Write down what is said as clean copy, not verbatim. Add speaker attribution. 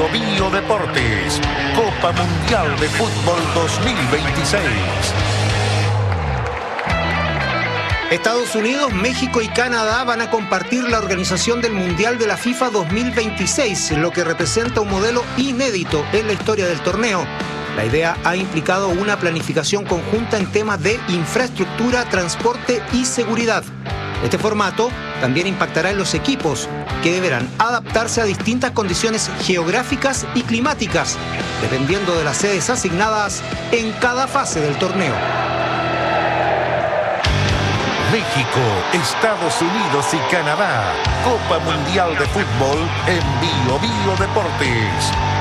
Speaker 1: Bio Bio Deportes, Copa Mundial de Fútbol 2026.
Speaker 2: Estados Unidos, México y Canadá van a compartir la organización del Mundial de la FIFA 2026, lo que representa un modelo inédito en la historia del torneo. La idea ha implicado una planificación conjunta en temas de infraestructura, transporte y seguridad. Este formato también impactará en los equipos, que deberán adaptarse a distintas condiciones geográficas y climáticas, dependiendo de las sedes asignadas en cada fase del torneo.
Speaker 1: México, Estados Unidos y Canadá. Copa Mundial de Fútbol en Bio Bio Deportes.